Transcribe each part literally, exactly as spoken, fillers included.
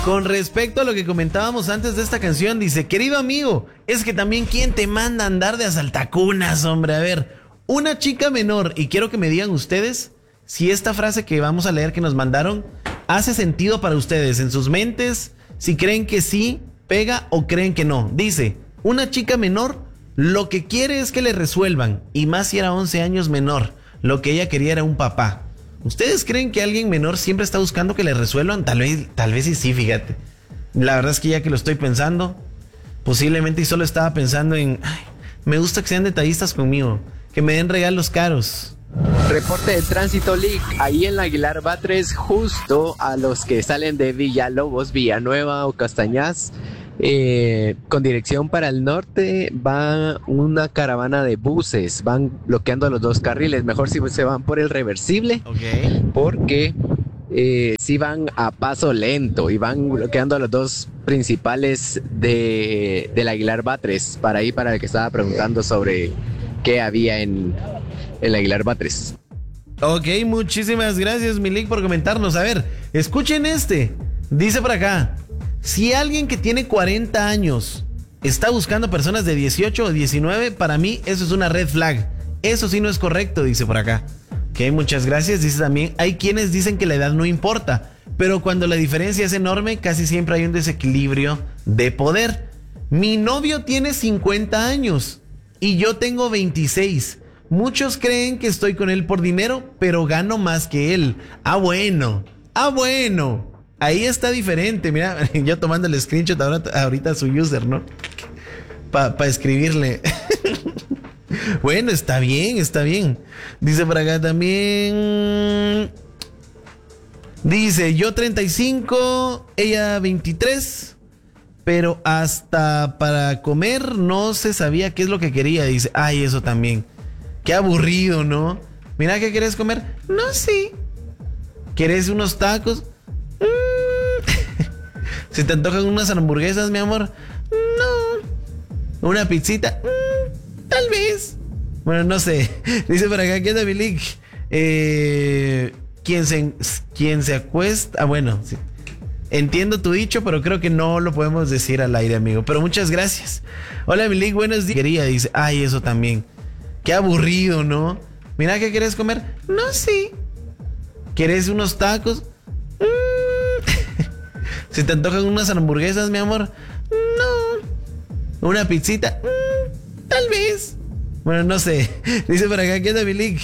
Con respecto a lo que comentábamos antes de esta canción, dice, querido amigo, es que también quién te manda a andar de asaltacunas, hombre. A ver, una chica menor, y quiero que me digan ustedes si esta frase que vamos a leer que nos mandaron hace sentido para ustedes en sus mentes, si creen que sí pega o creen que no. Dice, una chica menor lo que quiere es que le resuelvan, y más si era once años menor, lo que ella quería era un papá. ¿Ustedes creen que alguien menor siempre está buscando que le resuelvan? Tal vez, tal vez y sí, fíjate. La verdad es que ya que lo estoy pensando, posiblemente y solo estaba pensando en, ay, me gusta que sean detallistas conmigo, que me den regalos caros. Reporte de Tránsito League, ahí en la Aguilar Batres, justo a los que salen de Villalobos, Villanueva o Castañaz, eh, con dirección para el norte, va una caravana de buses, van bloqueando los dos carriles. Mejor si se van por el reversible, Okay. porque eh, si van a paso lento y van bloqueando los dos principales de, del Aguilar Batres, para ahí, para el que estaba preguntando sobre qué había en el Aguilar Batres. Ok, muchísimas gracias, Milik, por comentarnos. A ver, escuchen este. Dice por acá, si alguien que tiene cuarenta años está buscando personas de dieciocho o diecinueve, para mí eso es una red flag. Eso sí no es correcto, dice por acá. Ok, muchas gracias. Dice también, hay quienes dicen que la edad no importa, pero cuando la diferencia es enorme, casi siempre hay un desequilibrio de poder. Mi novio tiene cincuenta años y yo tengo veintiséis. Muchos creen que estoy con él por dinero, pero gano más que él. Ah, bueno. Ah, bueno. Ahí está diferente. Mira, yo tomando el screenshot ahora, ahorita a su user, ¿no? Para pa escribirle. Bueno, está bien, está bien. Dice por acá también. Dice, yo treinta y cinco, ella veintitrés. Pero hasta para comer no se sabía qué es lo que quería. Dice, ay, eso también. Qué aburrido, ¿no? Mira, ¿qué querés comer? No, sí. ¿Querés unos tacos? Mm. ¿Se te antojan unas hamburguesas, mi amor? No. ¿Una pizzita? Mm, tal vez. Bueno, no sé. Dice por acá, ¿qué onda, Milik? Eh, ¿quién, se, ¿Quién se acuesta? Ah, bueno, sí. Entiendo tu dicho, pero creo que no lo podemos decir al aire, amigo. Pero muchas gracias. Hola, Milik, buenos días. Quería, dice, ay, eso también. Qué aburrido, ¿no? Mira, ¿qué querés comer? No, sí. ¿Querés unos tacos? Mm. ¿Se te antojan unas hamburguesas, mi amor? No. ¿Una pizzita? Mm, tal vez. Bueno, no sé. Dice por acá, ¿qué onda, Milik?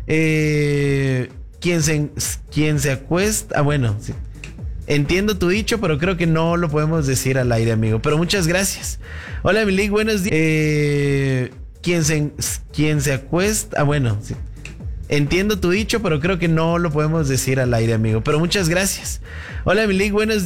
Eh, ¿quién, se, ¿Quién se acuesta? Ah, bueno, sí. Entiendo tu dicho, pero creo que no lo podemos decir al aire, amigo. Pero muchas gracias. Hola, Milik, buenos días. Eh... ¿Quién se, ¿Quién se acuesta? Ah, bueno, sí. Entiendo tu dicho, pero creo que no lo podemos decir al aire, amigo. Pero muchas gracias. Hola, Milik, buenos días.